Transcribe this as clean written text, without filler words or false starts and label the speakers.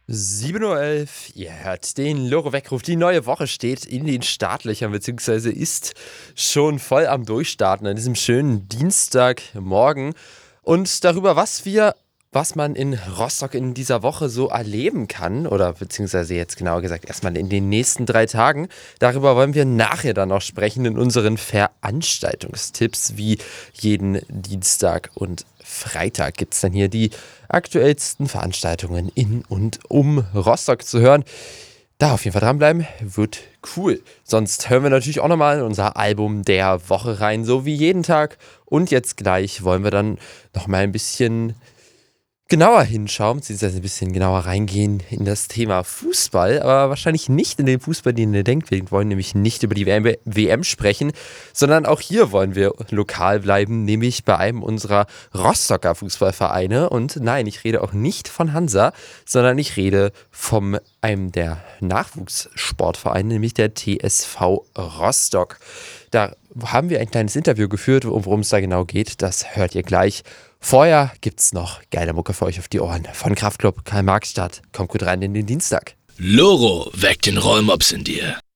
Speaker 1: 7:11 Uhr, ihr hört den Loro-Weckruf. Die neue Woche steht in den Startlöchern, beziehungsweise ist schon voll am Durchstarten an diesem schönen Dienstagmorgen. Und darüber, was man in Rostock in dieser Woche so erleben kann, oder beziehungsweise jetzt genauer gesagt erstmal in den nächsten 3 Tagen, darüber wollen wir nachher dann noch sprechen in unseren Veranstaltungstipps, wie jeden Dienstag und Freitag gibt es dann hier die aktuellsten Veranstaltungen in und um Rostock zu hören. Da auf jeden Fall dranbleiben, wird cool. Sonst hören wir natürlich auch nochmal in unser Album der Woche rein, so wie jeden Tag. Und jetzt gleich wollen wir dann nochmal ein bisschen genauer hinschauen, beziehungsweise ein bisschen genauer reingehen in das Thema Fußball, aber wahrscheinlich nicht in den Fußball, den ihr denkt. Wir wollen nämlich nicht über die WM sprechen, sondern auch hier wollen wir lokal bleiben, nämlich bei einem unserer Rostocker Fußballvereine. Und nein, ich rede auch nicht von Hansa, sondern ich rede von einem der Nachwuchssportvereine, nämlich der TSV Rostock. Da haben wir ein kleines Interview geführt, worum es da genau geht, das hört ihr gleich. Vorher gibt's noch geile Mucke für euch auf die Ohren von Kraftklub Karl-Marx-Stadt. Kommt gut rein in den Dienstag.
Speaker 2: Loro weckt den Rollmops in dir.